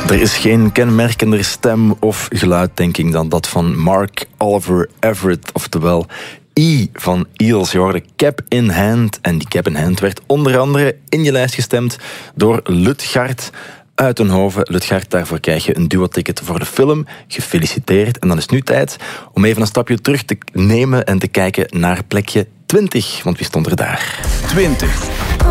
Er is geen kenmerkender stem of geluid, denk ik, dan dat van Mark Oliver Everett, oftewel E van Eels. Je hoorde Cap in Hand. En die Cap in Hand werd onder andere in je lijst gestemd door Lutgard Uitenhoven. Lutgard, daarvoor krijg je een duo-ticket voor de film. Gefeliciteerd. En dan is het nu tijd om even een stapje terug te nemen en te kijken naar plekje 20. Want wie stond er daar? 20.